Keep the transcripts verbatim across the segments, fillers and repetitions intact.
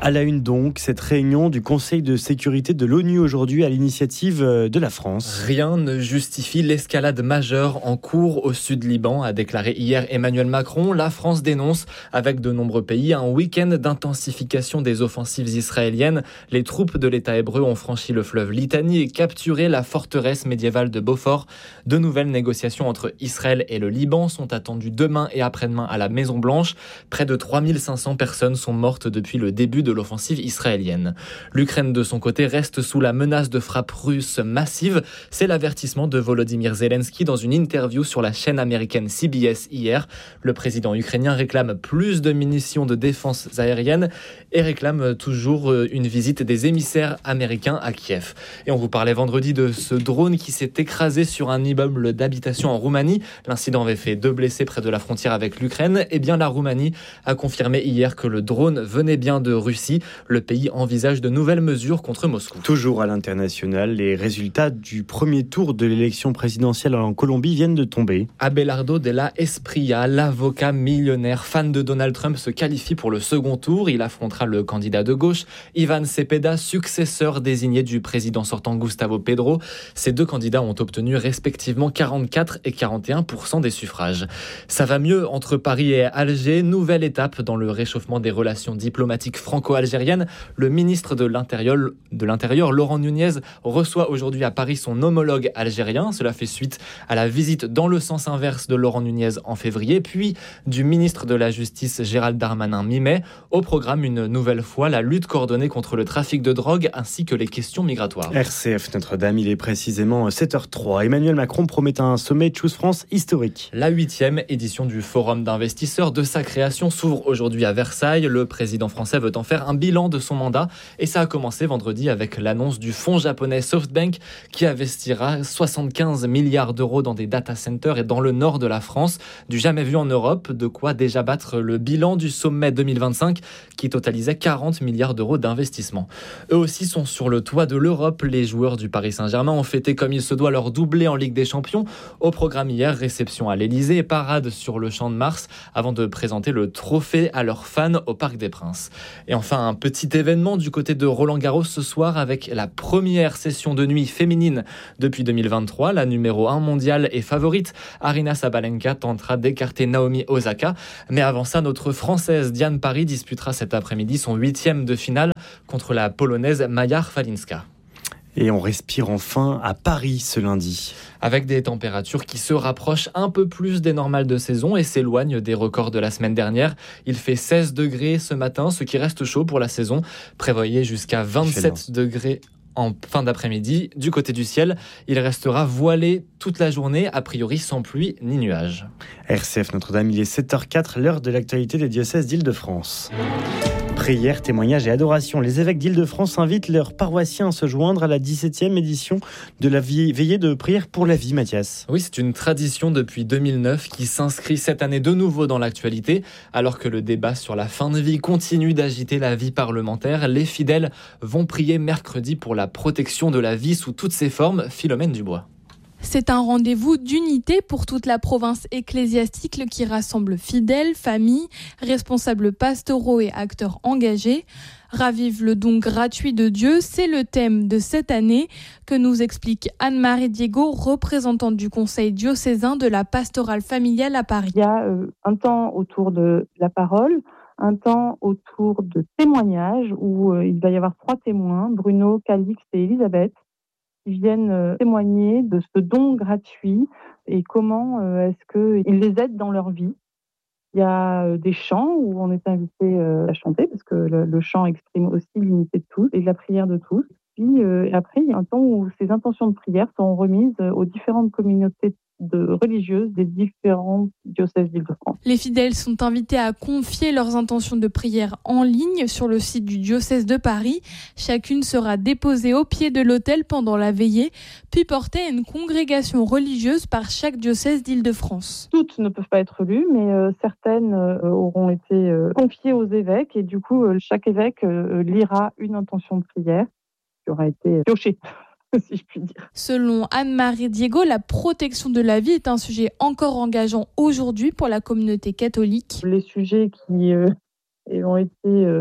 À la une donc, cette réunion du Conseil de sécurité de l'ONU aujourd'hui à l'initiative de la France. Rien ne justifie l'escalade majeure en cours au sud Liban, a déclaré hier Emmanuel Macron. La France dénonce, avec de nombreux pays, un week-end d'intensification des offensives israéliennes. Les troupes de l'État hébreu ont franchi le fleuve Litani et capturé la forteresse médiévale de Beaufort. De nouvelles négociations entre Israël et le Liban sont attendues demain et après-demain à la Maison-Blanche. Près de trois mille cinq cents personnes sont mortes depuis le début de l'offensive israélienne. L'Ukraine, de son côté, reste sous la menace de frappes russes massives. C'est l'avertissement de Volodymyr Zelensky dans une interview sur la chaîne américaine C B S hier. Le président ukrainien réclame plus de munitions de défense aérienne et réclame toujours une visite des émissaires américains à Kiev. Et on vous parlait vendredi de ce drone qui s'est écrasé sur un immeuble d'habitation en Roumanie. L'incident avait fait deux blessés près de la frontière avec l'Ukraine. Et bien la Roumanie a confirmé hier que le drone venait bien de Russie. Le pays envisage de nouvelles mesures contre Moscou. Toujours à l'international, les résultats du premier tour de l'élection présidentielle en Colombie viennent de tomber. Abelardo de la Espriella, l'avocat millionnaire fan de Donald Trump, se qualifie pour le second tour. Il affrontera le candidat de gauche, Ivan Cepeda, successeur désigné du président sortant Gustavo Petro. Ces deux candidats ont obtenu respectivement quarante-quatre et quarante et un pour cent des suffrages. Ça va mieux entre Paris et Alger. Nouvelle étape dans le réchauffement des relations diplomatiques franco-algériennes. Le ministre de l'Intérieur, de l'Intérieur, Laurent Nunez, reçoit aujourd'hui à Paris son homologue algérien. Cela fait suite à la visite dans le sens inverse de Laurent Nunez en février, puis du ministre de la Justice Gérald Darmanin mi-mai. Au programme, une nouvelle fois, la lutte coordonnée contre le trafic de drogue ainsi que les questions migratoires. R C F Notre-Dame, il est précisément sept heures trois. Emmanuel Macron promet un sommet Choose France historique. La huitième édition du Forum d'investisseurs de sa création s'ouvre aujourd'hui à Versailles. Le président français veut en faire un bilan de son mandat et ça a commencé vendredi avec l'annonce du fonds japonais SoftBank qui investira soixante-quinze milliards d'euros dans des data centers et dans le nord de la France. Du jamais vu en Europe, de quoi déjà battre le bilan du sommet deux mille vingt-cinq qui totalisait quarante milliards d'euros d'investissement. Eux aussi sont sur le toit de l'Europe. Les joueurs du Paris Saint-Germain ont fêté comme il se doit leur doublé en Ligue des Champions. Au programme hier, réception à l'Elysée et parade sur le Champ de Mars avant de présenter le trophée à leurs fans au Parc des Princes. Et enfin, un petit événement du côté de Roland-Garros ce soir avec la première session de nuit féminine depuis deux mille vingt-trois. La numéro un mondiale et favorite, Aryna Sabalenka, tentera d'écarter Naomi Osaka. Mais avant ça, notre Française Diane Parry disputera cet après-midi son huitième de finale contre la Polonaise Maja Falinska. Et on respire enfin à Paris ce lundi. Avec des températures qui se rapprochent un peu plus des normales de saison et s'éloignent des records de la semaine dernière. Il fait seize degrés ce matin, ce qui reste chaud pour la saison. Prévoyez jusqu'à vingt-sept degrés en fin d'après-midi. Du côté du ciel, il restera voilé toute la journée, a priori sans pluie ni nuages. R C F Notre-Dame, il est sept heures quatre, l'heure de l'actualité des diocèses d'Île-de-France. Prières, témoignages et adoration. Les évêques d'Île-de-France invitent leurs paroissiens à se joindre à la dix-septième édition de la veillée de prière pour la vie, Mathias. Oui, c'est une tradition depuis deux mille neuf qui s'inscrit cette année de nouveau dans l'actualité. Alors que le débat sur la fin de vie continue d'agiter la vie parlementaire, les fidèles vont prier mercredi pour la protection de la vie sous toutes ses formes. Philomène Dubois. C'est un rendez-vous d'unité pour toute la province ecclésiastique qui rassemble fidèles, familles, responsables pastoraux et acteurs engagés. Ravive le don gratuit de Dieu, c'est le thème de cette année que nous explique Anne-Marie Diego, représentante du conseil diocésain de la pastorale familiale à Paris. Il y a euh, un temps autour de la parole, un temps autour de témoignages où euh, il va y avoir trois témoins, Bruno, Calixte et Elisabeth, qui viennent euh, témoigner de ce don gratuit et comment euh, est-ce qu'il les aide dans leur vie. Il y a euh, des chants où on est invité euh, à chanter parce que le, le chant exprime aussi l'unité de tous et la prière de tous. Puis euh, après, il y a un temps où ces intentions de prière sont remises aux différentes communautés de religieuses des différents diocèses d'Île-de-France. Les fidèles sont invités à confier leurs intentions de prière en ligne sur le site du diocèse de Paris. Chacune sera déposée au pied de l'autel pendant la veillée, puis portée à une congrégation religieuse par chaque diocèse d'Île-de-France. Toutes ne peuvent pas être lues, mais euh, certaines euh, auront été euh, confiées aux évêques et du coup, euh, chaque évêque euh, lira une intention de prière qui aura été piochée. Si je puis dire. Selon Anne-Marie Diego, la protection de la vie est un sujet encore engageant aujourd'hui pour la communauté catholique. Les sujets qui euh, ont été euh,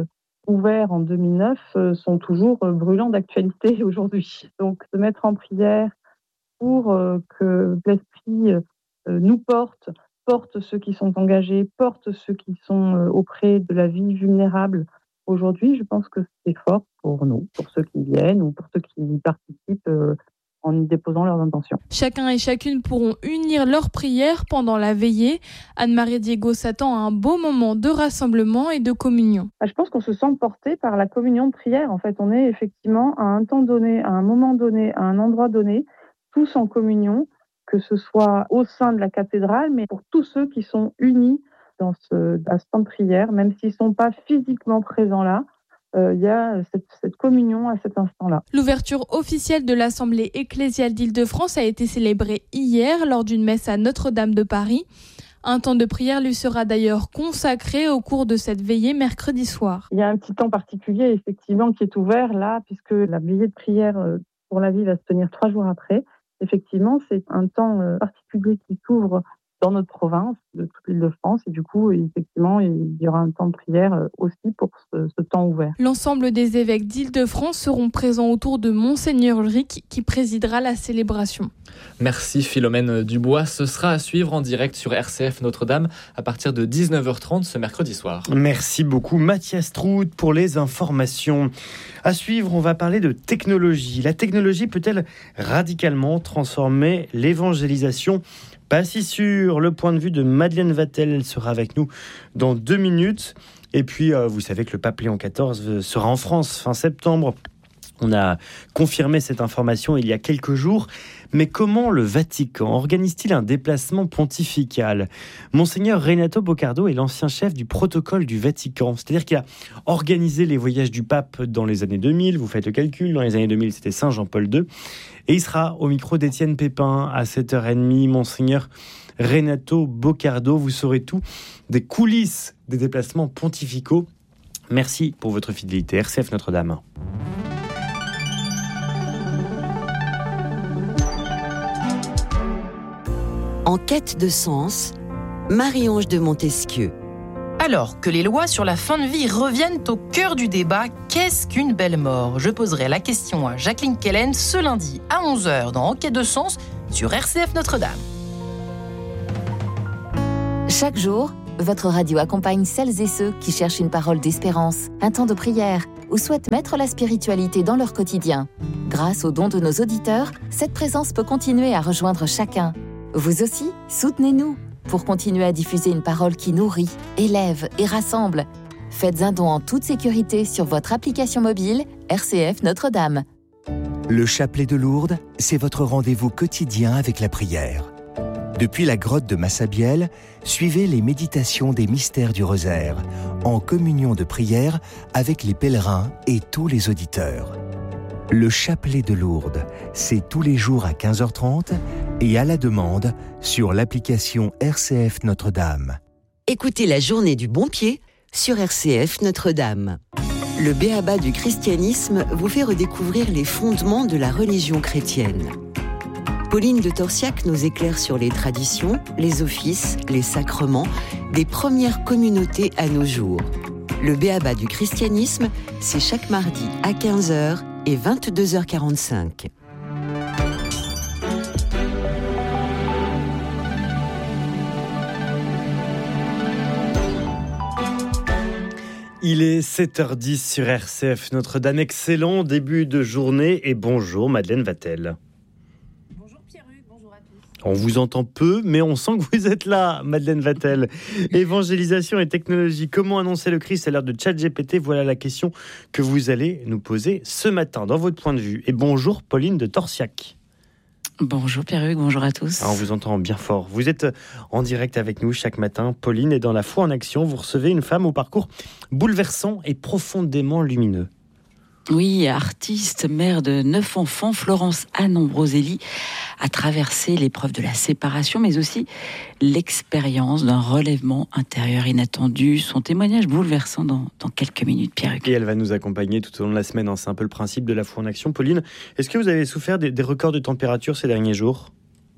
ouverts en deux mille neuf euh, sont toujours euh, brûlants d'actualité aujourd'hui. Donc, se mettre en prière pour euh, que l'Esprit euh, nous porte, porte ceux qui sont engagés, porte ceux qui sont euh, auprès de la vie vulnérable. Aujourd'hui, je pense que c'est fort pour nous, pour ceux qui viennent ou pour ceux qui participent euh, en y déposant leurs intentions. Chacun et chacune pourront unir leurs prières pendant la veillée. Anne-Marie Diego s'attend à un beau moment de rassemblement et de communion. Je pense qu'on se sent porté par la communion de prière. En fait, on est effectivement à un temps donné, à un moment donné, à un endroit donné, tous en communion, que ce soit au sein de la cathédrale, mais pour tous ceux qui sont unis dans ce, dans ce temps de prière, même s'ils ne sont pas physiquement présents là, euh, il y a cette, cette communion à cet instant-là. L'ouverture officielle de l'Assemblée ecclésiale d'Île-de-France a été célébrée hier lors d'une messe à Notre-Dame de Paris. Un temps de prière lui sera d'ailleurs consacré au cours de cette veillée mercredi soir. Il y a un petit temps particulier, effectivement, qui est ouvert là, puisque la veillée de prière pour la vie va se tenir trois jours après. Effectivement, c'est un temps particulier qui s'ouvre dans notre province, de toute l'Île-de-France, et du coup, effectivement, il y aura un temps de prière aussi pour ce, ce temps ouvert. L'ensemble des évêques d'Île-de-France seront présents autour de Monseigneur Ulrich, qui présidera la célébration. Merci Philomène Dubois. Ce sera à suivre en direct sur R C F Notre-Dame à partir de dix-neuf heures trente ce mercredi soir. Merci beaucoup Mathias Trout pour les informations. À suivre, on va parler de technologie. La technologie peut-elle radicalement transformer l'évangélisation ? Pas si sûr. Le point de vue de Madeleine Vatel, elle sera avec nous dans deux minutes. Et puis, euh, vous savez que le pape Léon quatorze sera en France fin septembre. On a confirmé cette information il y a quelques jours. Mais comment le Vatican organise-t-il un déplacement pontifical ? Monseigneur Renato Boccardo est l'ancien chef du protocole du Vatican. C'est-à-dire qu'il a organisé les voyages du pape dans les années deux mille. Vous faites le calcul, dans les années deux mille, c'était Saint Jean-Paul deux. Et il sera au micro d'Étienne Pépin à sept heures trente. Monseigneur Renato Boccardo, vous saurez tout des coulisses des déplacements pontificaux. Merci pour votre fidélité. R C F Notre-Dame. En quête de sens, Marie-Ange de Montesquieu. Alors que les lois sur la fin de vie reviennent au cœur du débat, qu'est-ce qu'une belle mort ? Je poserai la question à Jacqueline Kellen ce lundi à onze heures dans En quête de sens sur R C F Notre-Dame. Chaque jour, votre radio accompagne celles et ceux qui cherchent une parole d'espérance, un temps de prière ou souhaitent mettre la spiritualité dans leur quotidien. Grâce aux dons de nos auditeurs, cette présence peut continuer à rejoindre chacun. Vous aussi, soutenez-nous pour continuer à diffuser une parole qui nourrit, élève et rassemble. Faites un don en toute sécurité sur votre application mobile R C F Notre-Dame. Le chapelet de Lourdes, c'est votre rendez-vous quotidien avec la prière. Depuis la grotte de Massabielle, suivez les méditations des mystères du rosaire, en communion de prière avec les pèlerins et tous les auditeurs. Le chapelet de Lourdes, c'est tous les jours à quinze heures trente et à la demande sur l'application R C F Notre-Dame. Écoutez la journée du bon pied sur R C F Notre-Dame. Le b.a.-ba du christianisme vous fait redécouvrir les fondements de la religion chrétienne. Pauline de Torsiac nous éclaire sur les traditions, les offices, les sacrements des premières communautés à nos jours. Le b.a.-ba du christianisme, c'est chaque mardi à quinze heures et vingt-deux heures quarante-cinq. Il est sept heures dix sur R C F Notre-Dame. Excellent début de journée et bonjour Madeleine Vatel. Bonjour Pierre-Hugues, bonjour à tous. On vous entend peu, mais on sent que vous êtes là, Madeleine Vatel. Évangélisation et technologie. Comment annoncer le Christ à l'heure de ChatGPT ? Voilà la question que vous allez nous poser ce matin dans votre point de vue. Et bonjour Pauline de Torsiac. Bonjour Pierre-Hugues, bonjour à tous. Ah, on vous entend bien fort. Vous êtes en direct avec nous chaque matin, Pauline, et dans La Foi en Action, vous recevez une femme au parcours bouleversant et profondément lumineux. Oui, artiste, mère de neuf enfants, Florence Anne Ambroselli a traversé l'épreuve de la séparation, mais aussi l'expérience d'un relèvement intérieur inattendu. Son témoignage bouleversant dans, dans quelques minutes, Pierre-Hugues. Et elle va nous accompagner tout au long de la semaine. Hein. C'est un peu le principe de La Foi en Action. Pauline, est-ce que vous avez souffert des, des records de température ces derniers jours ?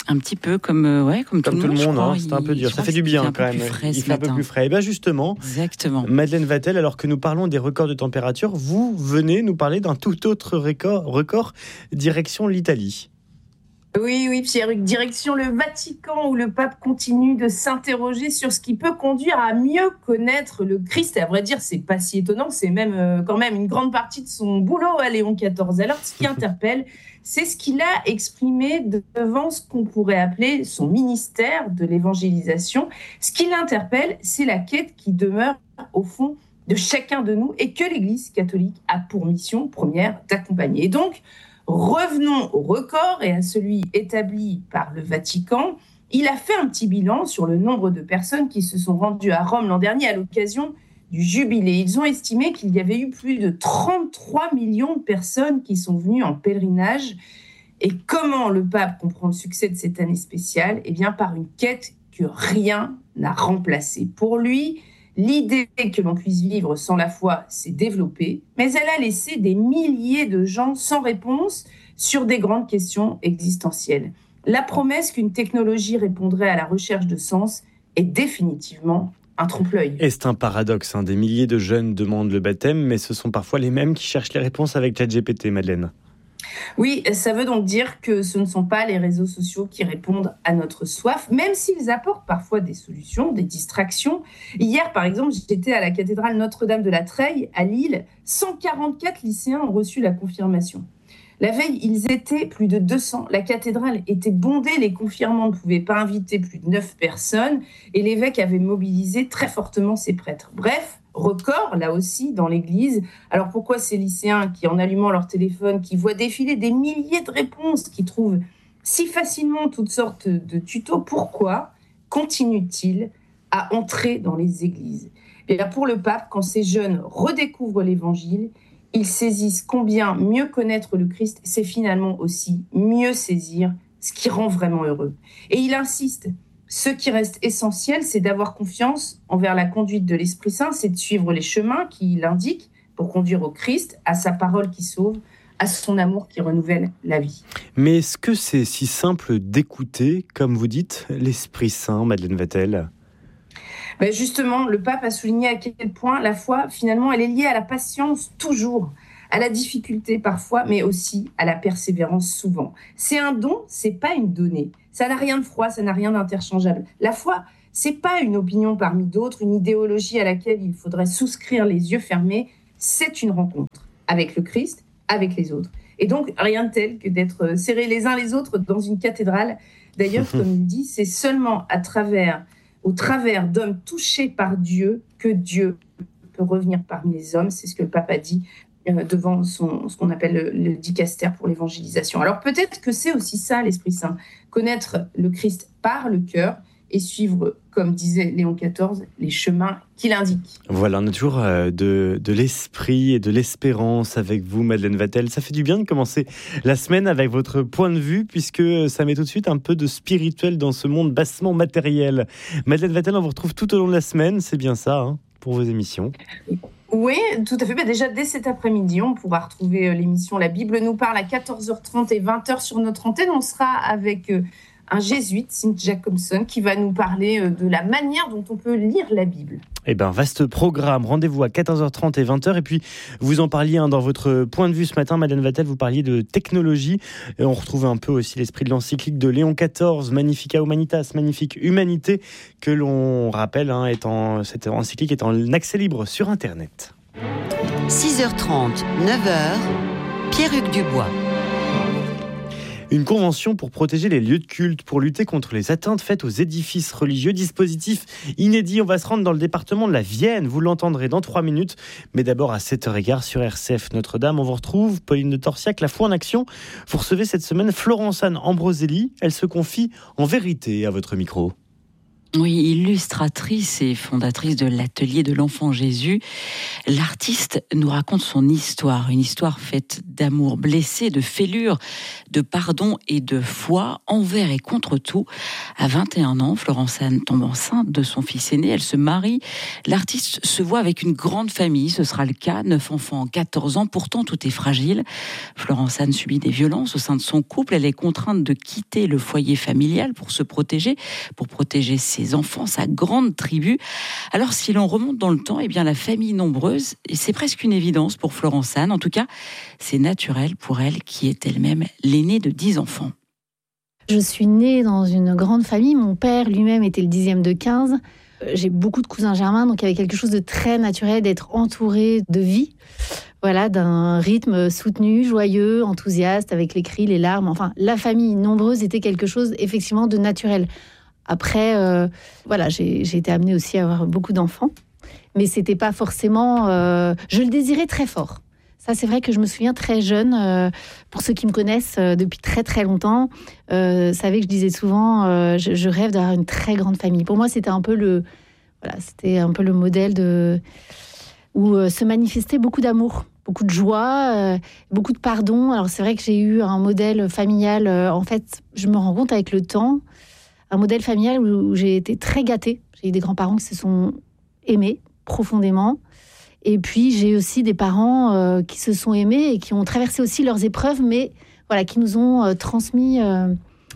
Un petit peu comme, euh, ouais, comme, comme tout, tout le monde, monde, hein, c'est un peu dur. Ça fait du bien quand même. Il fait un peu plus frais. Et bien justement, Exactement. Madeleine Vatel, alors que nous parlons des records de température, vous venez nous parler d'un tout autre record, record direction l'Italie. Oui, oui, Pierre-Hugues, direction le Vatican, où le pape continue de s'interroger sur ce qui peut conduire à mieux connaître le Christ. Et à vrai dire, c'est pas si étonnant, c'est même euh, quand même une grande partie de son boulot à Léon quatorze. Alors, ce qui interpelle, c'est ce qu'il a exprimé devant ce qu'on pourrait appeler son ministère de l'évangélisation. Ce qui l'interpelle, c'est la quête qui demeure au fond de chacun de nous et que l'Église catholique a pour mission première d'accompagner. Et donc, revenons au record et à celui établi par le Vatican. Il a fait un petit bilan sur le nombre de personnes qui se sont rendues à Rome l'an dernier à l'occasion du jubilé. Ils ont estimé qu'il y avait eu plus de trente-trois millions de personnes qui sont venues en pèlerinage. Et comment le pape comprend le succès de cette année spéciale ? Eh bien, par une quête que rien n'a remplacée. Pour lui, l'idée que l'on puisse vivre sans la foi s'est développée, mais elle a laissé des milliers de gens sans réponse sur des grandes questions existentielles. La promesse qu'une technologie répondrait à la recherche de sens est définitivement un trompe-l'œil. Et c'est un paradoxe, hein. Des milliers de jeunes demandent le baptême, mais ce sont parfois les mêmes qui cherchent les réponses avec ChatGPT, Madeleine. Oui, ça veut donc dire que ce ne sont pas les réseaux sociaux qui répondent à notre soif, même s'ils apportent parfois des solutions, des distractions. Hier, par exemple, j'étais à la cathédrale Notre-Dame de la Treille, à Lille. cent quarante-quatre lycéens ont reçu la confirmation. La veille, ils étaient plus de deux cents. La cathédrale était bondée, les confirmants ne pouvaient pas inviter plus de neuf personnes et l'évêque avait mobilisé très fortement ses prêtres. Bref, record, là aussi, dans l'église. Alors pourquoi ces lycéens qui, en allumant leur téléphone, qui voient défiler des milliers de réponses, qui trouvent si facilement toutes sortes de tutos, pourquoi continuent-ils à entrer dans les églises ? Et là, pour le pape, quand ces jeunes redécouvrent l'évangile, ils saisissent combien mieux connaître le Christ, c'est finalement aussi mieux saisir ce qui rend vraiment heureux. Et il insiste, ce qui reste essentiel, c'est d'avoir confiance envers la conduite de l'Esprit Saint, c'est de suivre les chemins qu'il indique pour conduire au Christ, à sa parole qui sauve, à son amour qui renouvelle la vie. Mais est-ce que c'est si simple d'écouter, comme vous dites, l'Esprit Saint, Madeleine Vatel ? Ben justement, le pape a souligné à quel point la foi, finalement, elle est liée à la patience toujours, à la difficulté parfois, mais aussi à la persévérance souvent. C'est un don, c'est pas une donnée. Ça n'a rien de froid, ça n'a rien d'interchangeable. La foi, c'est pas une opinion parmi d'autres, une idéologie à laquelle il faudrait souscrire les yeux fermés. C'est une rencontre avec le Christ, avec les autres. Et donc, rien de tel que d'être serrés les uns les autres dans une cathédrale. D'ailleurs, comme il dit, c'est seulement à travers... au travers d'hommes touchés par Dieu, que Dieu peut revenir parmi les hommes. C'est ce que le pape a dit euh, devant son, ce qu'on appelle le, le dicaster pour l'évangélisation. Alors peut-être que c'est aussi ça l'Esprit Saint, connaître le Christ par le cœur et suivre, comme disait Léon quatorze, les chemins qu'il indique. Voilà, on a toujours euh, de, de l'esprit et de l'espérance avec vous, Madeleine Vatel. Ça fait du bien de commencer la semaine avec votre point de vue, puisque ça met tout de suite un peu de spirituel dans ce monde bassement matériel. Madeleine Vatel, on vous retrouve tout au long de la semaine, c'est bien ça, hein, pour vos émissions. Oui, tout à fait. Bah déjà, dès cet après-midi, on pourra retrouver l'émission La Bible nous parle à quatorze heures trente et vingt heures sur notre antenne. On sera avec... Euh, un jésuite, Sint Jacobson, qui va nous parler de la manière dont on peut lire la Bible. Eh bien, vaste programme. Rendez-vous à quatorze heures trente et vingt heures. Et puis, vous en parliez hein, dans votre point de vue ce matin, Madeleine Vatel, vous parliez de technologie. Et on retrouve un peu aussi l'esprit de l'encyclique de Léon quatorze, Magnifica Humanitas, Magnifique Humanité, que l'on rappelle, hein, est en, cette encyclique est en accès libre sur Internet. six heures trente, neuf heures, Pierre-Hugues Dubois. Une convention pour protéger les lieux de culte, pour lutter contre les atteintes faites aux édifices religieux. Dispositif inédit, on va se rendre dans le département de la Vienne. Vous l'entendrez dans trois minutes. Mais d'abord à sept heures quinze sur R C F Notre-Dame. On vous retrouve, Pauline de Torsiac, la foi en action. Vous recevez cette semaine Florence Anne Ambroselli. Elle se confie en vérité à votre micro. Oui, illustratrice et fondatrice de l'Atelier de l'Enfant Jésus, l'artiste nous raconte son histoire, une histoire faite d'amour blessé, de fêlure, de pardon et de foi envers et contre tout. À vingt et un ans, Florence Anne tombe enceinte de son fils aîné, elle se marie. L'artiste se voit avec une grande famille, ce sera le cas, neuf enfants en quatorze ans, pourtant tout est fragile. Florence Anne subit des violences au sein de son couple, elle est contrainte de quitter le foyer familial pour se protéger, pour protéger ses ses enfants, sa grande tribu. Alors, si l'on remonte dans le temps, eh bien, la famille nombreuse, et c'est presque une évidence pour Florence Anne. En tout cas, c'est naturel pour elle, qui est elle-même l'aînée de dix enfants. Je suis née dans une grande famille. Mon père lui-même était le dixième de quinze. J'ai beaucoup de cousins germains, donc il y avait quelque chose de très naturel d'être entourée de vie. Voilà, d'un rythme soutenu, joyeux, enthousiaste, avec les cris, les larmes. Enfin, la famille nombreuse était quelque chose, effectivement, de naturel. Après, euh, voilà, j'ai, j'ai été amenée aussi à avoir beaucoup d'enfants. Mais c'était pas forcément... Euh, je le désirais très fort. Ça, c'est vrai que je me souviens très jeune. Euh, pour ceux qui me connaissent euh, depuis très, très longtemps, euh, savaient que je disais souvent euh, je, je rêve d'avoir une très grande famille. Pour moi, c'était un peu le, voilà, c'était un peu le modèle de, où euh, se manifestait beaucoup d'amour, beaucoup de joie, euh, beaucoup de pardon. Alors, c'est vrai que j'ai eu un modèle familial. Euh, en fait, je me rends compte avec le temps, un modèle familial où, où j'ai été très gâtée. J'ai eu des grands-parents qui se sont aimés profondément. Et puis, j'ai aussi des parents euh, qui se sont aimés et qui ont traversé aussi leurs épreuves, mais voilà, qui nous ont euh, transmis euh,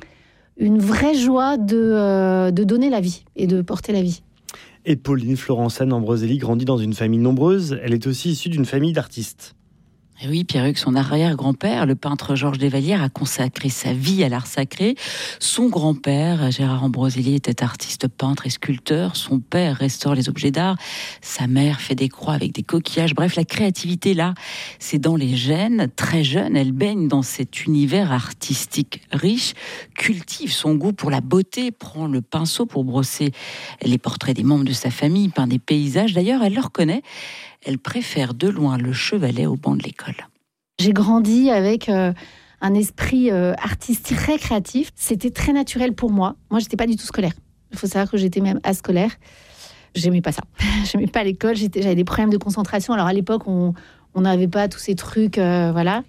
une vraie joie de, euh, de donner la vie et de porter la vie. Et Pauline Florence Anne Ambroselli grandit dans une famille nombreuse. Elle est aussi issue d'une famille d'artistes. Et oui, Pierruc, son arrière-grand-père, le peintre Georges Desvallières, a consacré sa vie à l'art sacré. Son grand-père, Gérard Ambroselli, était artiste, peintre et sculpteur. Son père restaure les objets d'art. Sa mère fait des croix avec des coquillages. Bref, la créativité, là, c'est dans les gènes. Très jeune, elle baigne dans cet univers artistique riche, cultive son goût pour la beauté, prend le pinceau pour brosser les portraits des membres de sa famille, peint des paysages. D'ailleurs, elle le reconnaît. Elle préfère de loin le chevalet au banc de l'école. J'ai grandi avec euh, un esprit euh, artistique très créatif. C'était très naturel pour moi. Moi, j'étais pas du tout scolaire. Il faut savoir que j'étais même ascolaire. J'aimais pas ça. J'aimais pas l'école. J'étais, j'avais des problèmes de concentration. Alors à l'époque, on on n'avait pas tous ces trucs, euh, voilà.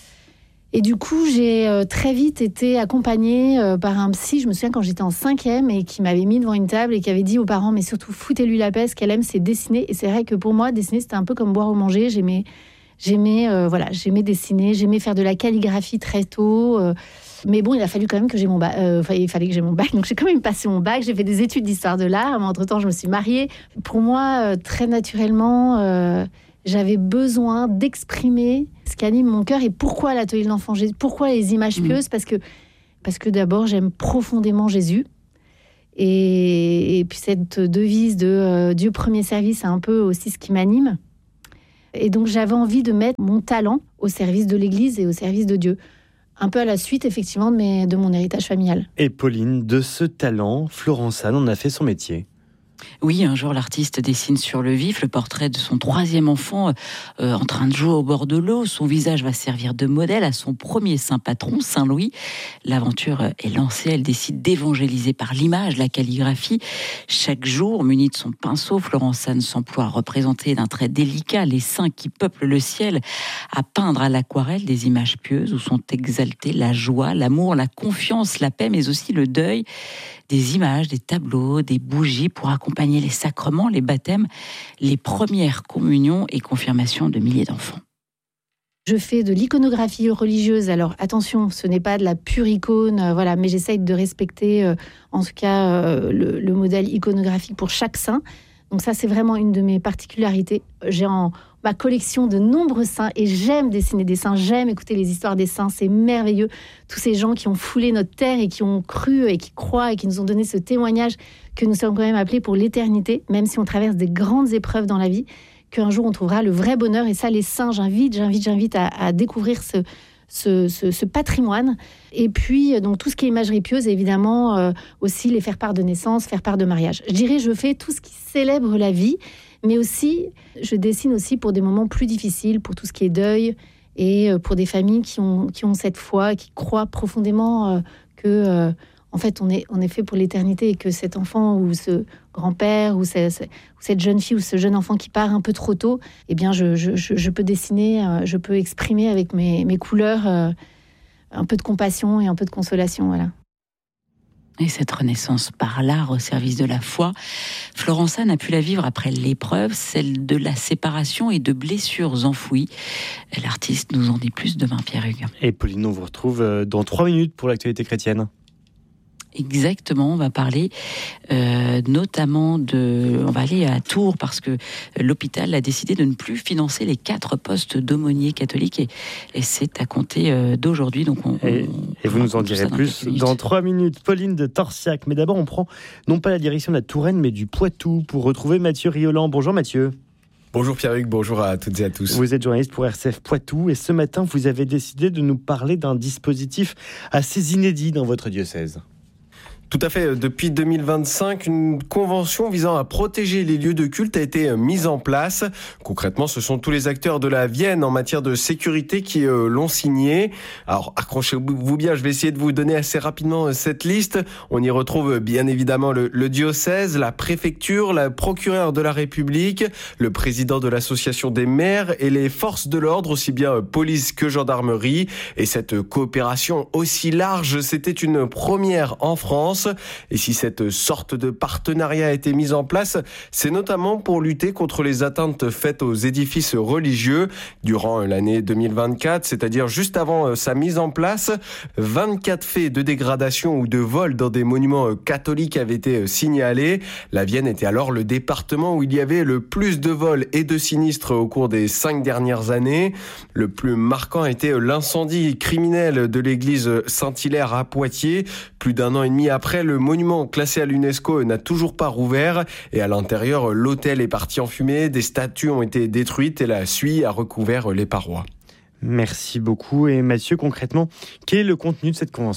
Et du coup, j'ai euh, très vite été accompagnée euh, par un psy, je me souviens quand j'étais en cinquième, et qui m'avait mis devant une table et qui avait dit aux parents, mais surtout foutez-lui la paix, ce qu'elle aime, c'est dessiner. Et c'est vrai que pour moi, dessiner, c'était un peu comme boire ou manger. J'aimais, j'aimais, euh, voilà, j'aimais dessiner, j'aimais faire de la calligraphie très tôt. Euh, mais bon, il a fallu quand même que j'ai mon bac. Euh, enfin, il fallait que j'ai mon bac, donc j'ai quand même passé mon bac. J'ai fait des études d'histoire de l'art, mais entre-temps, je me suis mariée. Pour moi, euh, très naturellement... Euh, J'avais besoin d'exprimer ce qui anime mon cœur et pourquoi l'Atelier de l'Enfant Jésus, pourquoi les images pieuses, mmh. parce que, parce que d'abord, j'aime profondément Jésus. Et, et puis cette devise de euh, Dieu premier service, c'est un peu aussi ce qui m'anime. Et donc, j'avais envie de mettre mon talent au service de l'Église et au service de Dieu. Un peu à la suite, effectivement, de, mes, de mon héritage familial. Et Pauline, de ce talent, Florence Anne en a fait son métier. Oui, un jour, l'artiste dessine sur le vif le portrait de son troisième enfant euh, en train de jouer au bord de l'eau. Son visage va servir de modèle à son premier saint patron, Saint Louis. L'aventure est lancée, elle décide d'évangéliser par l'image, la calligraphie. Chaque jour, munie de son pinceau, Florence Anne s'emploie à représenter d'un trait délicat les saints qui peuplent le ciel, à peindre à l'aquarelle des images pieuses où sont exaltées la joie, l'amour, la confiance, la paix, mais aussi le deuil. Des images, des tableaux, des bougies pour accompagner les sacrements, les baptêmes, les premières communions et confirmations de milliers d'enfants. Je fais de l'iconographie religieuse. Alors attention, ce n'est pas de la pure icône, euh, voilà, mais j'essaye de respecter, euh, en tout cas, euh, le, le modèle iconographique pour chaque saint. Donc ça, c'est vraiment une de mes particularités. J'ai en ma collection de nombreux saints et j'aime dessiner des saints, j'aime écouter les histoires des saints, c'est merveilleux. Tous ces gens qui ont foulé notre terre et qui ont cru et qui croient et qui nous ont donné ce témoignage que nous sommes quand même appelés pour l'éternité, même si on traverse des grandes épreuves dans la vie, qu'un jour on trouvera le vrai bonheur. Et ça, les saints, j'invite, j'invite, j'invite à, à découvrir ce, ce, ce, ce patrimoine. Et puis, donc, tout ce qui est imagerie pieuse, évidemment, euh, aussi les faire part de naissance, faire part de mariage. Je dirais, je fais tout ce qui célèbre la vie, mais aussi, je dessine aussi pour des moments plus difficiles, pour tout ce qui est deuil, et pour des familles qui ont, qui ont cette foi, qui croient profondément euh, que, euh, en fait, on est, on est fait pour l'éternité et que cet enfant ou ce grand-père ou, ce, ce, ou cette jeune fille ou ce jeune enfant qui part un peu trop tôt, eh bien, je, je, je, je peux dessiner, euh, je peux exprimer avec mes, mes couleurs euh, un peu de compassion et un peu de consolation, voilà. Et cette renaissance par l'art au service de la foi, Florence Anne a pu la vivre après l'épreuve, celle de la séparation et de blessures enfouies. L'artiste nous en dit plus demain, Pierre Hugues. Et Pauline, on vous retrouve dans trois minutes pour l'actualité chrétienne. Exactement, on va parler euh, notamment de... On va aller à Tours parce que l'hôpital a décidé de ne plus financer les quatre postes d'aumôniers catholiques et, et c'est à compter euh, d'aujourd'hui. Donc on, et, on, et vous nous en direz plus dans trois minutes. Pauline de Torsiac. Mais d'abord, on prend non pas la direction de la Touraine, mais du Poitou pour retrouver Mathieu Rioland. Bonjour Mathieu. Bonjour Pierre-Hugues, bonjour à toutes et à tous. Vous êtes journaliste pour R C F Poitou et ce matin, vous avez décidé de nous parler d'un dispositif assez inédit dans votre diocèse. Tout à fait. Depuis deux mille vingt-cinq, une convention visant à protéger les lieux de culte a été mise en place. Concrètement, ce sont tous les acteurs de la Vienne en matière de sécurité qui euh, l'ont signée. Alors, accrochez-vous bien, je vais essayer de vous donner assez rapidement cette liste. On y retrouve bien évidemment le, le diocèse, la préfecture, la procureure de la République, le président de l'association des maires et les forces de l'ordre, aussi bien police que gendarmerie. Et cette coopération aussi large, c'était une première en France. Et si cette sorte de partenariat a été mise en place, c'est notamment pour lutter contre les atteintes faites aux édifices religieux. Durant l'année deux mille vingt-quatre, c'est-à-dire juste avant sa mise en place, vingt-quatre faits de dégradation ou de vol dans des monuments catholiques avaient été signalés. La Vienne était alors le département où il y avait le plus de vols et de sinistres au cours des cinq dernières années. Le plus marquant était l'incendie criminel de l'église Saint-Hilaire à Poitiers. Plus d'un an et demi après, le monument classé à l'UNESCO n'a toujours pas rouvert et à l'intérieur, l'autel est parti en fumée, des statues ont été détruites et la suie a recouvert les parois. Merci beaucoup. Et Mathieu, concrètement, quel est le contenu de cette convention ?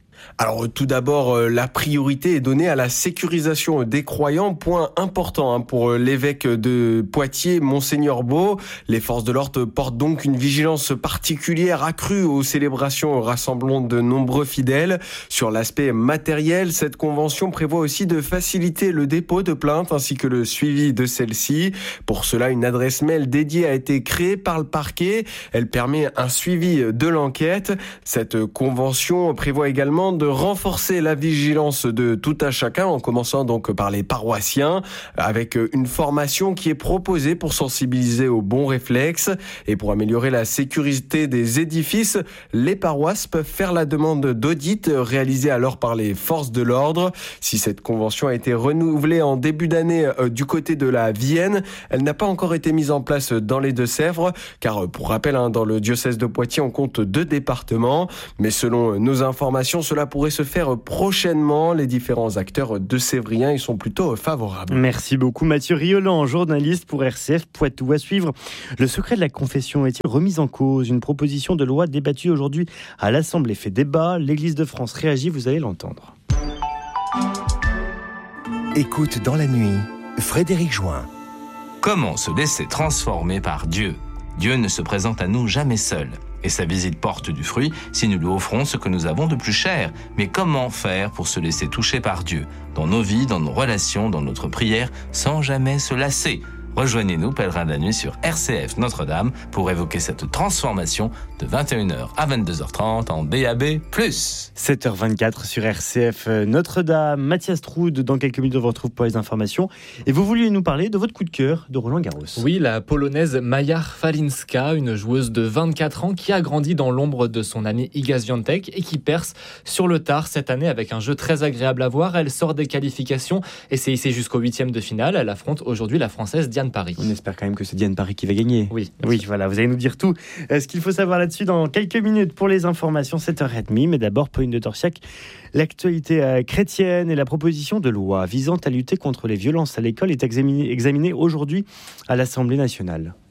Alors tout d'abord, la priorité est donnée à la sécurisation des croyants, point important hein, pour l'évêque de Poitiers, Monseigneur Beau. Les forces de l'ordre portent donc une vigilance particulière accrue aux célébrations rassemblant de nombreux fidèles. Sur l'aspect matériel, cette convention prévoit aussi de faciliter le dépôt de plaintes ainsi que le suivi de celles-ci. Pour cela, une adresse mail dédiée a été créée par le parquet. Elle permet un suivi de l'enquête. Cette convention prévoit également de renforcer la vigilance de tout à chacun, en commençant donc par les paroissiens, avec une formation qui est proposée pour sensibiliser aux bons réflexes. Et pour améliorer la sécurité des édifices, les paroisses peuvent faire la demande d'audit réalisée alors par les forces de l'ordre. Si cette convention a été renouvelée en début d'année euh, du côté de la Vienne, elle n'a pas encore été mise en place dans les Deux-Sèvres, car pour rappel, hein, dans le diocèse de Poitiers, on compte deux départements. Mais selon nos informations, cela pourrait se faire prochainement. Les différents acteurs de Sévrien y sont plutôt favorables. Merci beaucoup Mathieu Rioland, journaliste pour R C F Poitou. À suivre, le secret de la confession est-il remis en cause ? Une proposition de loi débattue aujourd'hui à l'Assemblée fait débat. L'Église de France réagit, vous allez l'entendre. Écoute dans la nuit, Frédéric Join. Comment se laisser transformer par Dieu ? Dieu ne se présente à nous jamais seul. Et sa visite porte du fruit si nous lui offrons ce que nous avons de plus cher. Mais comment faire pour se laisser toucher par Dieu, dans nos vies, dans nos relations, dans notre prière, sans jamais se lasser ? Rejoignez-nous, pèlerins de la nuit, sur R C F Notre-Dame pour évoquer cette transformation de vingt et une heures à vingt-deux heures trente en D A B plus. sept heures vingt-quatre sur R C F Notre-Dame. Mathias Troude, dans quelques minutes, on vous retrouve pour les informations. Et vous vouliez nous parler de votre coup de cœur de Roland Garros. Oui, la polonaise Maja Falinska, une joueuse de vingt-quatre ans qui a grandi dans l'ombre de son ami Iga Świątek et qui perce sur le tard cette année avec un jeu très agréable à voir. Elle sort des qualifications et s'est hissée jusqu'au huitième de finale. Elle affronte aujourd'hui la Française Diane Paris. On espère quand même que c'est Diane Paris qui va gagner. Oui. Oui, voilà, vous allez nous dire tout. Euh, ce qu'il faut savoir là-dessus dans quelques minutes pour les informations, sept heures trente. Mais d'abord, Pauline de Torsiac, l'actualité euh, chrétienne et la proposition de loi visant à lutter contre les violences à l'école est examinée, examinée aujourd'hui à l'Assemblée nationale.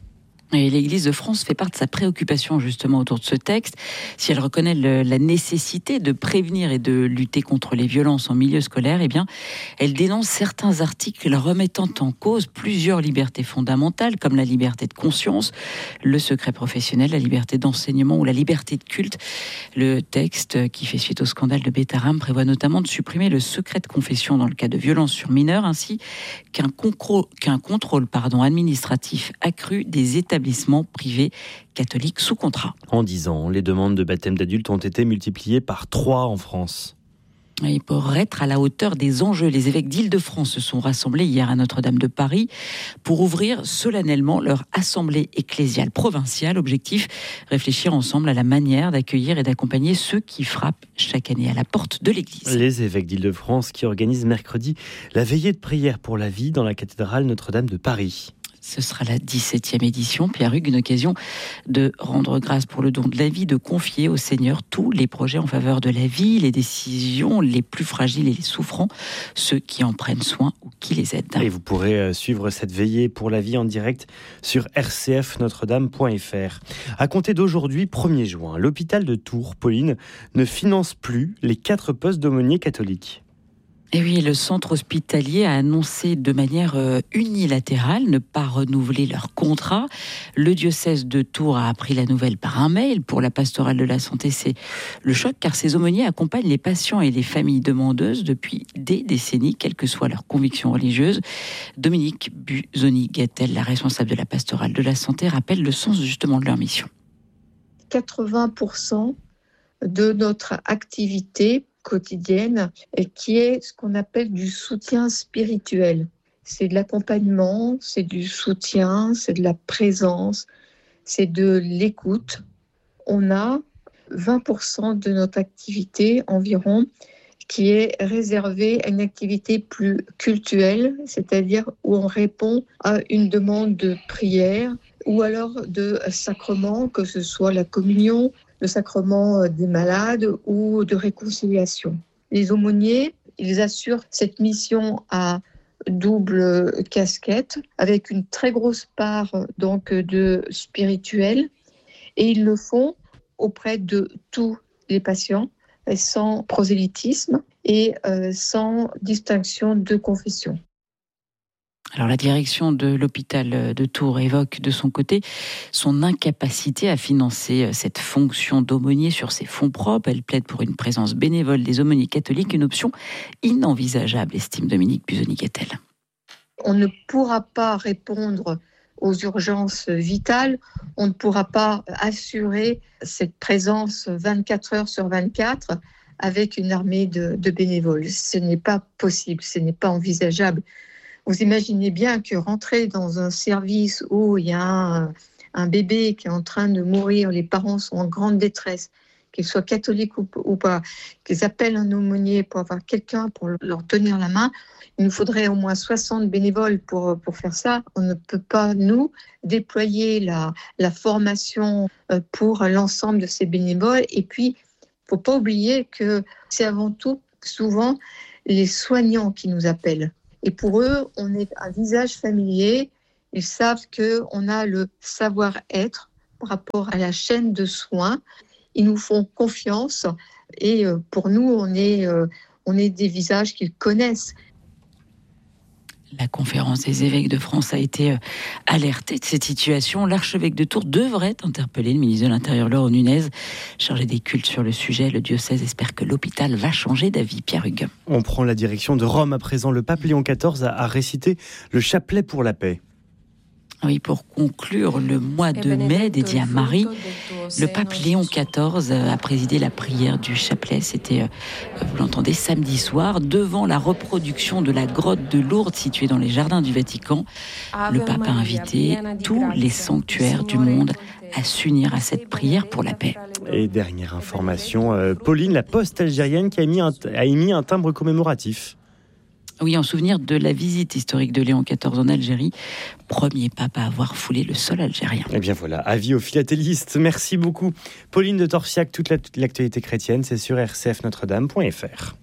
Et l'Église de France fait part de sa préoccupation justement autour de ce texte. Si elle reconnaît le, la nécessité de prévenir et de lutter contre les violences en milieu scolaire, eh bien, elle dénonce certains articles remettant en cause plusieurs libertés fondamentales, comme la liberté de conscience, le secret professionnel, la liberté d'enseignement ou la liberté de culte. Le texte, qui fait suite au scandale de Bétharram, prévoit notamment de supprimer le secret de confession dans le cas de violences sur mineurs, ainsi qu'un, concro- qu'un contrôle pardon, administratif accru des établissements établissements privés catholiques sous contrat. En dix ans, les demandes de baptême d'adultes ont été multipliées par trois en France. Et pour être à la hauteur des enjeux, les évêques d'Île-de-France se sont rassemblés hier à Notre-Dame de Paris pour ouvrir solennellement leur assemblée ecclésiale provinciale. Objectif, réfléchir ensemble à la manière d'accueillir et d'accompagner ceux qui frappent chaque année à la porte de l'Église. Les évêques d'Île-de-France qui organisent mercredi la veillée de prière pour la vie dans la cathédrale Notre-Dame de Paris. Ce sera la dix-septième édition. Pierre Hugues, une occasion de rendre grâce pour le don de la vie, de confier au Seigneur tous les projets en faveur de la vie, les décisions les plus fragiles et les souffrants, ceux qui en prennent soin ou qui les aident. Et vous pourrez suivre cette veillée pour la vie en direct sur r c f notre dame point f r. À compter d'aujourd'hui, premier juin, l'hôpital de Tours, Pauline, ne finance plus les quatre postes d'aumôniers catholiques. Et oui, le centre hospitalier a annoncé de manière euh, unilatérale ne pas renouveler leur contrat. Le diocèse de Tours a appris la nouvelle par un mail. Pour la pastorale de la santé, c'est le choc car ces aumôniers accompagnent les patients et les familles demandeuses depuis des décennies, quelle que soit leur conviction religieuse. Dominique Busoni-Gattel, la responsable de la pastorale de la santé, rappelle le sens justement de leur mission. quatre-vingts pour cent de notre activité quotidienne, qui est ce qu'on appelle du soutien spirituel. C'est de l'accompagnement, c'est du soutien, c'est de la présence, c'est de l'écoute. On a vingt pour cent de notre activité environ qui est réservée à une activité plus cultuelle, c'est-à-dire où on répond à une demande de prière ou alors de sacrement, que ce soit la communion, le sacrement des malades ou de réconciliation. Les aumôniers, ils assurent cette mission à double casquette avec une très grosse part donc de spirituel et ils le font auprès de tous les patients sans prosélytisme et euh, sans distinction de confession. Alors la direction de l'hôpital de Tours évoque de son côté son incapacité à financer cette fonction d'aumônier sur ses fonds propres. Elle plaide pour une présence bénévole des aumôniers catholiques, une option inenvisageable, estime Dominique Busoni-Gattel. On ne pourra pas répondre aux urgences vitales, on ne pourra pas assurer cette présence vingt-quatre heures sur vingt-quatre avec une armée de, de bénévoles. Ce n'est pas possible, ce n'est pas envisageable. Vous imaginez bien que rentrer dans un service où il y a un, un bébé qui est en train de mourir, les parents sont en grande détresse, qu'ils soient catholiques ou, ou pas, qu'ils appellent un aumônier pour avoir quelqu'un pour leur tenir la main, il nous faudrait au moins soixante bénévoles pour, pour faire ça. On ne peut pas, nous, déployer la, la formation pour l'ensemble de ces bénévoles. Et puis, il ne faut pas oublier que c'est avant tout, souvent, les soignants qui nous appellent. Et pour eux, on est un visage familier. Ils savent qu'on a le savoir-être par rapport à la chaîne de soins. Ils nous font confiance. Et pour nous, on est, on est des visages qu'ils connaissent. La conférence des évêques de France a été alertée de cette situation. L'archevêque de Tours devrait interpeller le ministre de l'Intérieur, Laurent Nunez, chargé des cultes sur le sujet. Le diocèse espère que l'hôpital va changer d'avis. Pierre Hugues. On prend la direction de Rome à présent. Le pape Léon quatorze a, a récité le chapelet pour la paix. Oui, pour conclure le mois de mai dédié à Marie, le pape Léon quatorze a présidé la prière du chapelet. C'était, vous l'entendez, samedi soir, devant la reproduction de la grotte de Lourdes située dans les jardins du Vatican. Le pape a invité tous les sanctuaires du monde à s'unir à cette prière pour la paix. Et dernière information, euh, Pauline, la poste algérienne qui a émis un, a émis un timbre commémoratif. Oui, en souvenir de la visite historique de Léon quatorze en Algérie, premier pape à avoir foulé le sol algérien. Eh bien voilà, avis aux philatélistes. Merci beaucoup. Pauline de Torsiac, toute l'actualité chrétienne, c'est sur r c f notre dame point f r.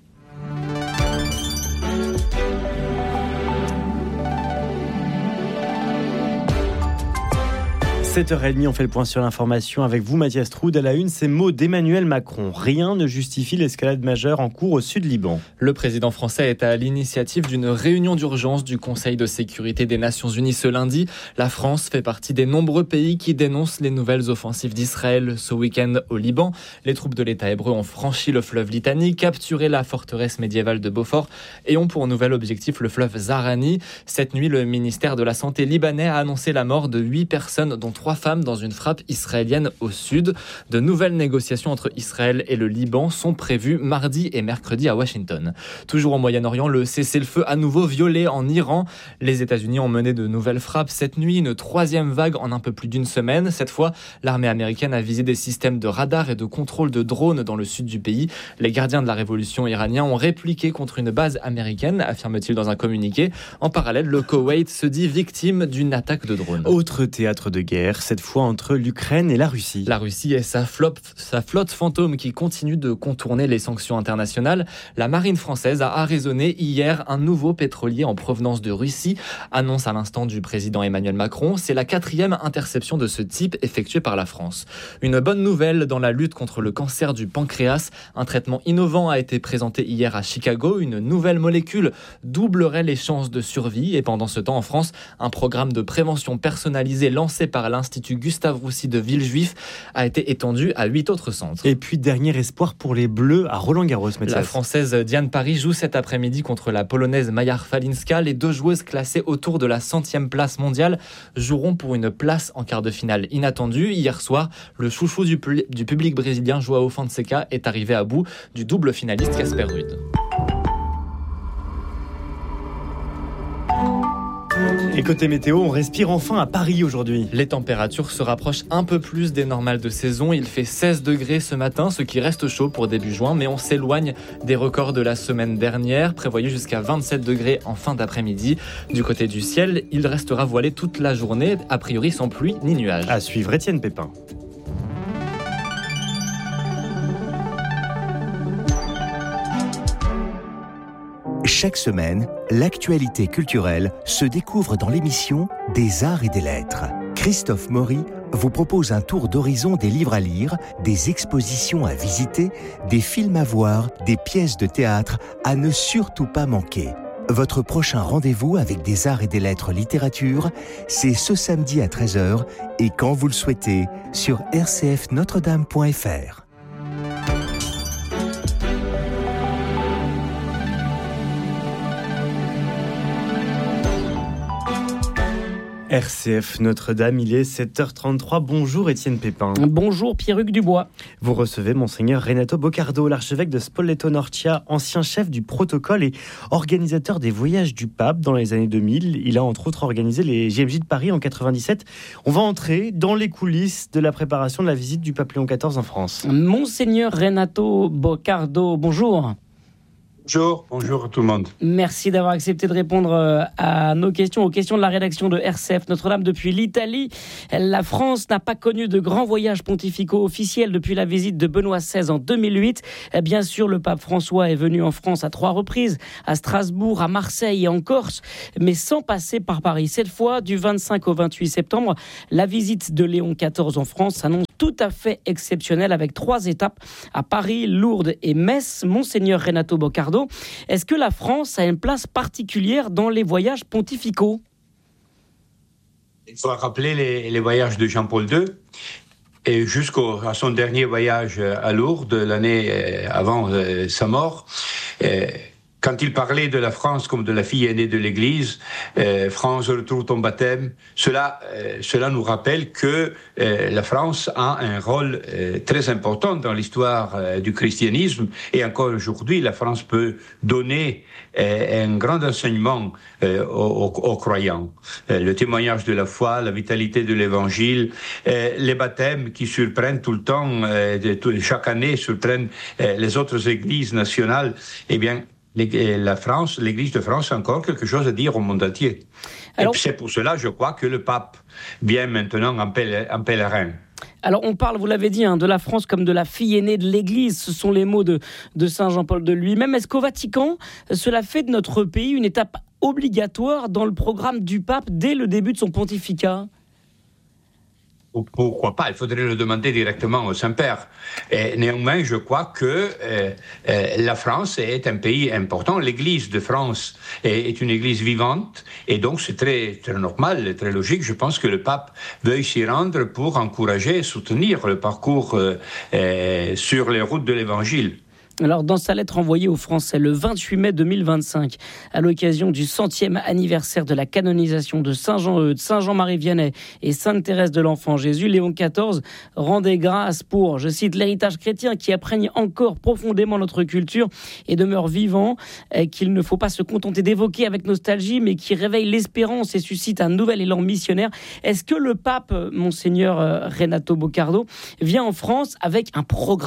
sept heures trente, on fait le point sur l'information avec vous, Mathias Troud. À la une, ces mots d'Emmanuel Macron. Rien ne justifie l'escalade majeure en cours au sud Liban. Le président français est à l'initiative d'une réunion d'urgence du Conseil de sécurité des Nations Unies ce lundi. La France fait partie des nombreux pays qui dénoncent les nouvelles offensives d'Israël ce week-end au Liban. Les troupes de l'État hébreu ont franchi le fleuve Litani, capturé la forteresse médiévale de Beaufort et ont pour nouvel objectif le fleuve Zahrani. Cette nuit, le ministère de la Santé libanais a annoncé la mort de huit personnes, dont trois femmes, dans une frappe israélienne au sud. De nouvelles négociations entre Israël et le Liban sont prévues mardi et mercredi à Washington. Toujours au Moyen-Orient, le cessez-le-feu à nouveau violé en Iran. Les États-Unis ont mené de nouvelles frappes cette nuit, une troisième vague en un peu plus d'une semaine. Cette fois, l'armée américaine a visé des systèmes de radar et de contrôle de drones dans le sud du pays. Les gardiens de la révolution iraniens ont répliqué contre une base américaine, affirme-t-il dans un communiqué. En parallèle, le Koweït se dit victime d'une attaque de drone. Autre théâtre de guerre, cette fois entre l'Ukraine et la Russie. La Russie et sa flotte, sa flotte fantôme qui continue de contourner les sanctions internationales. La marine française a arraisonné hier un nouveau pétrolier en provenance de Russie, annonce à l'instant du président Emmanuel Macron. C'est la quatrième interception de ce type effectuée par la France. Une bonne nouvelle dans la lutte contre le cancer du pancréas. Un traitement innovant a été présenté hier à Chicago. Une nouvelle molécule doublerait les chances de survie. Et pendant ce temps, en France, un programme de prévention personnalisé lancé par l'Institut Gustave Roussy de Villejuif a été étendu à huit autres centres. Et puis, dernier espoir pour les Bleus à Roland-Garros. Mathias. La Française Diane Paris joue cet après-midi contre la Polonaise Maja Falinska. Les deux joueuses classées autour de la centième place mondiale joueront pour une place en quart de finale inattendue. Hier soir, le chouchou du, pu- du public brésilien João Fonseca est arrivé à bout du double finaliste Casper Ruud. Et côté météo, on respire enfin à Paris aujourd'hui. Les températures se rapprochent un peu plus des normales de saison. Il fait seize degrés ce matin, ce qui reste chaud pour début juin, mais on s'éloigne des records de la semaine dernière. Prévoyez jusqu'à vingt-sept degrés en fin d'après-midi. Du côté du ciel, il restera voilé toute la journée, a priori sans pluie ni nuages. À suivre, Étienne Pépin. Chaque semaine, l'actualité culturelle se découvre dans l'émission Des Arts et des Lettres. Christophe Maury vous propose un tour d'horizon des livres à lire, des expositions à visiter, des films à voir, des pièces de théâtre à ne surtout pas manquer. Votre prochain rendez-vous avec Des Arts et des Lettres littérature, c'est ce samedi à treize heures et quand vous le souhaitez sur r c f notre dame point f r. R C F Notre-Dame, il est sept heures trente-trois. Bonjour Étienne Pépin. Bonjour Pierruc Dubois. Vous recevez Monseigneur Renato Boccardo, l'archevêque de Spoleto-Norcia, ancien chef du protocole et organisateur des voyages du pape dans les années deux mille. Il a entre autres organisé les J M J de Paris en quatre-vingt-dix-sept. On va entrer dans les coulisses de la préparation de la visite du pape Léon quatorze en France. Monseigneur Renato Boccardo, bonjour. Bonjour, bonjour à tout le monde. Merci d'avoir accepté de répondre à nos questions, aux questions de la rédaction de R C F Notre-Dame depuis l'Italie. La France n'a pas connu de grands voyages pontificaux officiels depuis la visite de Benoît seize en deux mille huit. Bien sûr, le pape François est venu en France à trois reprises, à Strasbourg, à Marseille et en Corse, mais sans passer par Paris. Cette fois, du vingt-cinq au vingt-huit septembre, la visite de Léon quatorze en France s'annonce tout à fait exceptionnelle avec trois étapes à Paris, Lourdes et Metz. Monseigneur Renato Boccardo, est-ce que la France a une place particulière dans les voyages pontificaux ? Il faut rappeler les, les voyages de Jean-Paul deux et jusqu'à son dernier voyage à Lourdes, l'année avant sa mort. Quand il parlait de la France comme de la fille aînée de l'Église, euh, France, retrouve ton baptême, cela, euh, cela nous rappelle que euh, la France a un rôle euh, très important dans l'histoire euh, du christianisme. Et encore aujourd'hui, la France peut donner euh, un grand enseignement euh, aux, aux croyants. Euh, le témoignage de la foi, la vitalité de l'Évangile, euh, les baptêmes qui surprennent tout le temps, euh, de, tout, chaque année surprennent euh, les autres églises nationales, eh bien, la France, l'Église de France a encore quelque chose à dire au monde entier. Alors, et c'est pour cela, je crois, que le pape vient maintenant en pèlerin. Alors on parle, vous l'avez dit, hein, de la France comme de la fille aînée de l'Église. Ce sont les mots de, de Saint Jean-Paul de lui-même. Est-ce qu'au Vatican, cela fait de notre pays une étape obligatoire dans le programme du pape dès le début de son pontificat ? Pourquoi pas? Il faudrait le demander directement au Saint-Père. Et néanmoins, je crois que euh, euh, la France est un pays important. L'Église de France est, est une Église vivante, et donc c'est très, très normal et très logique. Je pense que le pape veuille s'y rendre pour encourager et soutenir le parcours euh, euh, sur les routes de l'Évangile. Alors, dans sa lettre envoyée aux Français le vingt-huit mai deux mille vingt-cinq, à l'occasion du centième anniversaire de la canonisation de Saint Jean-Eudes, Saint Jean-Marie Vianney et Sainte Thérèse de l'Enfant Jésus, Léon quatorze rendait grâce pour, je cite, l'héritage chrétien qui imprègne encore profondément notre culture et demeure vivant, qu'il ne faut pas se contenter d'évoquer avec nostalgie, mais qui réveille l'espérance et suscite un nouvel élan missionnaire. Est-ce que le pape, Monseigneur Renato Boccardo, vient en France avec un programme ?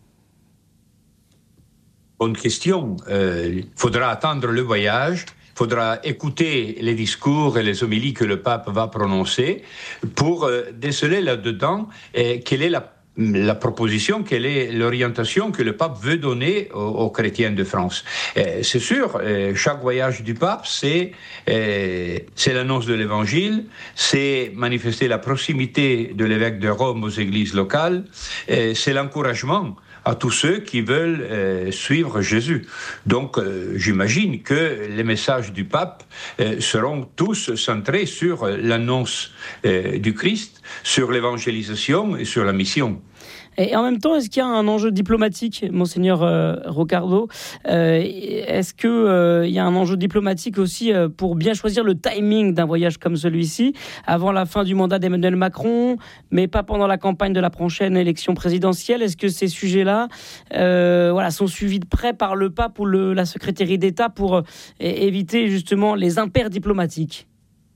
Bonne question. Euh, il faudra attendre le voyage, il faudra écouter les discours et les homélies que le pape va prononcer pour euh, déceler là-dedans euh, quelle est la, la proposition, quelle est l'orientation que le pape veut donner aux, aux chrétiens de France. Euh, c'est sûr, euh, chaque voyage du pape, c'est, euh, c'est l'annonce de l'Évangile, c'est manifester la proximité de l'évêque de Rome aux églises locales, euh, c'est l'encouragement à tous ceux qui veulent euh, suivre Jésus. Donc, euh, j'imagine que les messages du pape euh, seront tous centrés sur l'annonce euh, du Christ, sur l'évangélisation et sur la mission. Et en même temps, est-ce qu'il y a un enjeu diplomatique, Monseigneur euh, Roccardo ? euh, Est-ce qu'il euh, y a un enjeu diplomatique aussi euh, pour bien choisir le timing d'un voyage comme celui-ci, avant la fin du mandat d'Emmanuel Macron, mais pas pendant la campagne de la prochaine élection présidentielle ? Est-ce que ces sujets-là euh, voilà, sont suivis de près par le pape ou le, la secrétaire d'État pour euh, éviter justement les impairs diplomatiques ?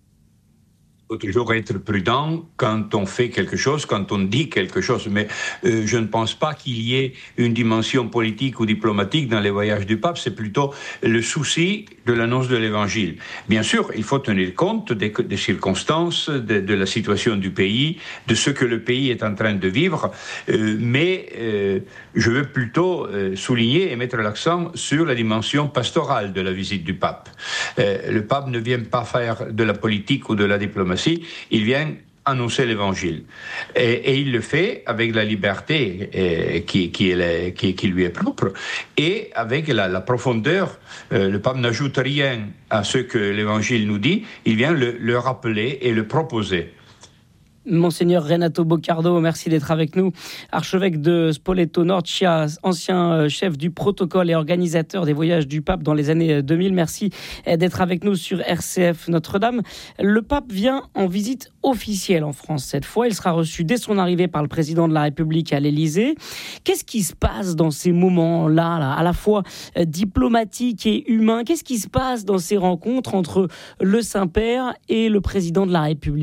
Il faut toujours être prudent quand on fait quelque chose, quand on dit quelque chose. Mais euh, je ne pense pas qu'il y ait une dimension politique ou diplomatique dans les voyages du pape. C'est plutôt le souci de l'annonce de l'Évangile. Bien sûr, il faut tenir compte des, des circonstances, de, de la situation du pays, de ce que le pays est en train de vivre. Euh, mais euh, je veux plutôt euh, souligner et mettre l'accent sur la dimension pastorale de la visite du pape. Euh, le pape ne vient pas faire de la politique ou de la diplomatie. Il vient annoncer l'Évangile. Et, et il le fait avec la liberté eh, qui, qui, est, qui, qui lui est propre et avec la, la profondeur. Euh, le pape n'ajoute rien à ce que l'Évangile nous dit, il vient le, le rappeler et le proposer. Monseigneur Renato Boccardo, merci d'être avec nous. Archevêque de Spoleto-Norcia, ancien chef du protocole et organisateur des voyages du pape dans les années deux mille. Merci d'être avec nous sur R C F Notre-Dame. Le pape vient en visite officielle en France cette fois. Il sera reçu dès son arrivée par le président de la République à l'Élysée. Qu'est-ce qui se passe dans ces moments-là, là, à la fois diplomatiques et humains ? Qu'est-ce qui se passe dans ces rencontres entre le Saint-Père et le président de la République ?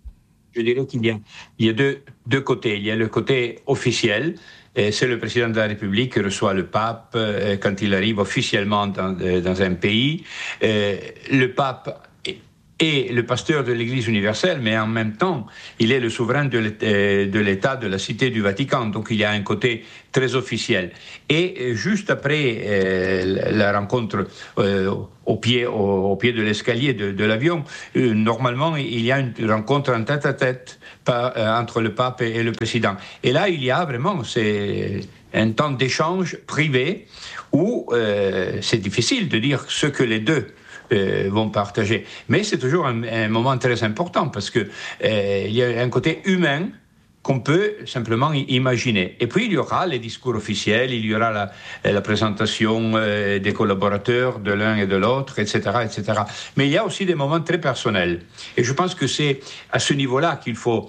Je dirais qu'il y a, il y a deux, deux côtés. Il y a le côté officiel, et c'est le président de la République qui reçoit le pape euh, quand il arrive officiellement dans, dans un pays. Euh, le pape est le pasteur de l'Église universelle, mais en même temps, il est le souverain de l'État de la Cité du Vatican. Donc il y a un côté très officiel. Et juste après euh, la rencontre euh, au, pied, au, au pied de l'escalier de, de l'avion, euh, normalement, il y a une rencontre en tête-à-tête par, euh, entre le pape et, et le président. Et là, il y a vraiment c'est un temps d'échange privé où euh, c'est difficile de dire ce que les deux Euh, vont partager. Mais c'est toujours un, un moment très important parce que euh, il y a un côté humain qu'on peut simplement imaginer. Et puis il y aura les discours officiels, il y aura la, la présentation euh, des collaborateurs de l'un et de l'autre, et cetera, et cetera. Mais il y a aussi des moments très personnels. Et je pense que c'est à ce niveau-là qu'il faut,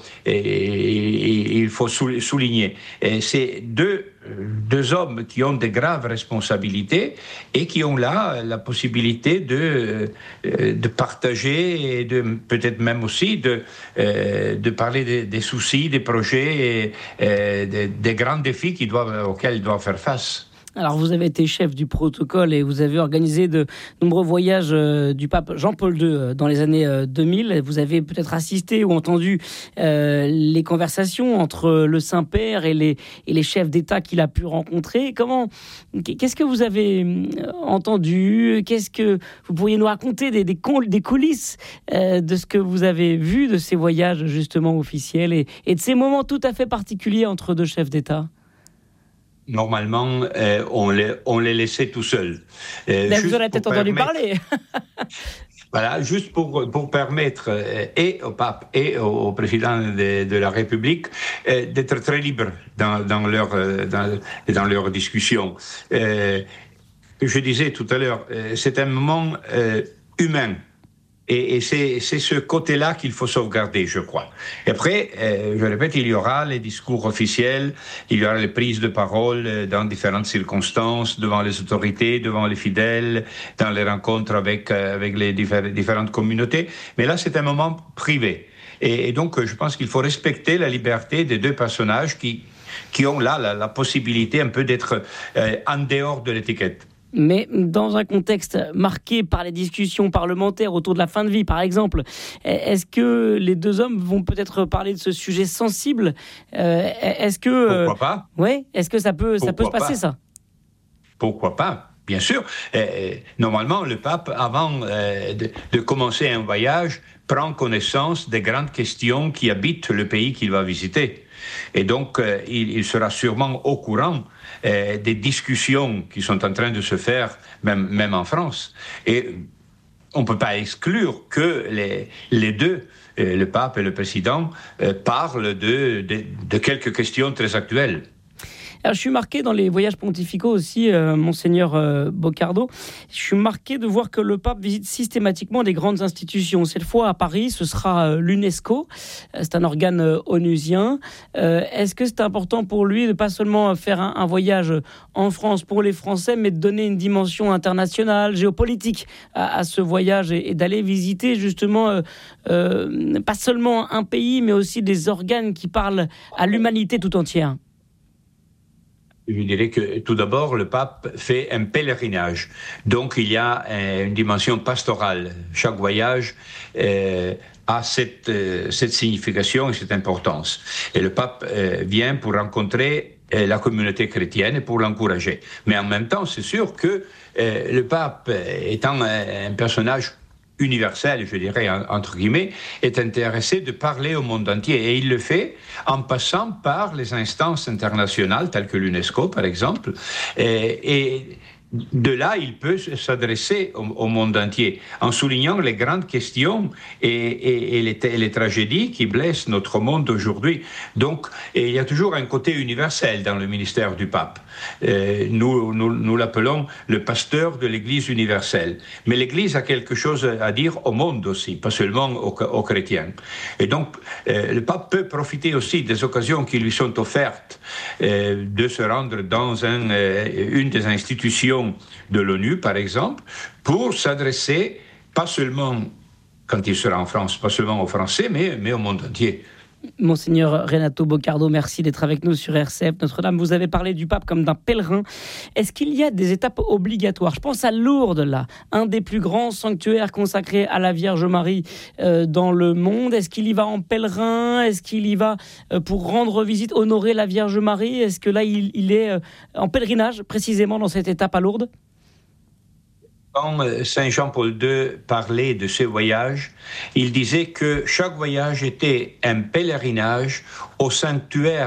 et, il faut souligner. Et c'est deux deux hommes qui ont de graves responsabilités et qui ont là la possibilité de, de partager et de, peut-être même aussi de, de parler des, des soucis, des projets et des, des grands défis qui doivent, auxquels ils doivent faire face. Alors, vous avez été chef du protocole et vous avez organisé de nombreux voyages euh, du pape Jean-Paul deux euh, dans les années euh, deux mille. Vous avez peut-être assisté ou entendu euh, les conversations entre le Saint-Père et les, et les chefs d'État qu'il a pu rencontrer. Comment, qu'est-ce que vous avez entendu ? Qu'est-ce que vous pourriez nous raconter des, des, des coulisses euh, de ce que vous avez vu de ces voyages justement officiels et, et de ces moments tout à fait particuliers entre deux chefs d'État ? Normalement, euh, on, les, on les laissait tout seuls. Euh, vous en avez peut-être entendu parler. Voilà, juste pour, pour permettre euh, et au pape et au, au président de, de la République euh, d'être très libres dans, dans leur euh, dans, dans leur discussion. Euh, je disais tout à l'heure, euh, c'est un moment euh, humain. Et, et c'est, c'est ce côté-là qu'il faut sauvegarder, je crois. Et après, euh, je répète, il y aura les discours officiels, il y aura les prises de parole euh, dans différentes circonstances, devant les autorités, devant les fidèles, dans les rencontres avec, euh, avec les diffé- différentes communautés. Mais là, c'est un moment privé. Et, et donc, je pense qu'il faut respecter la liberté des deux personnages qui, qui ont là la, la possibilité un peu d'être euh, en dehors de l'étiquette. Mais dans un contexte marqué par les discussions parlementaires autour de la fin de vie, par exemple, est-ce que les deux hommes vont peut-être parler de ce sujet sensible ? euh, Est-ce que pourquoi pas ? Ouais, est-ce que ça peut pourquoi ça peut se passer pas ça ? Pourquoi pas ? Bien sûr. Euh, normalement, le pape, avant euh, de, de commencer un voyage, prend connaissance des grandes questions qui habitent le pays qu'il va visiter. Et donc, euh, il, il sera sûrement au courant euh, des discussions qui sont en train de se faire, même, même en France. Et on ne peut pas exclure que les, les deux, euh, le pape et le président, euh, parlent de, de, de quelques questions très actuelles. Alors, je suis marqué dans les voyages pontificaux aussi, euh, Monseigneur euh, Boccardo. Je suis marqué de voir que le pape visite systématiquement des grandes institutions. Cette fois à Paris, ce sera euh, l'UNESCO. Euh, c'est un organe euh, onusien. Euh, est-ce que c'est important pour lui de ne pas seulement faire un, un voyage en France pour les Français, mais de donner une dimension internationale, géopolitique à, à ce voyage et, et d'aller visiter justement euh, euh, pas seulement un pays, mais aussi des organes qui parlent à l'humanité tout entière ? Je dirais que tout d'abord, le pape fait un pèlerinage. Donc, il y a une dimension pastorale. Chaque voyage euh, a cette, euh, cette signification et cette importance. Et le pape euh, vient pour rencontrer euh, la communauté chrétienne et pour l'encourager. Mais en même temps, c'est sûr que euh, le pape, étant un, un personnage universel, je dirais, entre guillemets, est intéressé de parler au monde entier. Et il le fait en passant par les instances internationales, telles que l'UNESCO, par exemple. Et, et de là, il peut s'adresser au, au monde entier, en soulignant les grandes questions et, et, et les, les tragédies qui blessent notre monde aujourd'hui. Donc, il y a toujours un côté universel dans le ministère du pape. Euh, nous, nous, nous l'appelons le pasteur de l'Église universelle. Mais l'Église a quelque chose à dire au monde aussi, pas seulement aux, aux chrétiens. Et donc, euh, le pape peut profiter aussi des occasions qui lui sont offertes euh, de se rendre dans un, euh, une des institutions de l'ONU, par exemple, pour s'adresser, pas seulement, quand il sera en France, pas seulement aux Français, mais, mais au monde entier. Monseigneur Renato Boccardo, merci d'être avec nous sur R C F Notre-Dame. Vous avez parlé du pape comme d'un pèlerin. Est-ce qu'il y a des étapes obligatoires ? Je pense à Lourdes, là, un des plus grands sanctuaires consacrés à la Vierge Marie euh, dans le monde. Est-ce qu'il y va en pèlerin ? Est-ce qu'il y va euh, pour rendre visite, honorer la Vierge Marie ? Est-ce que là, il, il est euh, en pèlerinage, précisément dans cette étape à Lourdes ? Quand Saint Jean-Paul deux parlait de ce voyage, il disait que chaque voyage était un pèlerinage au sanctuaire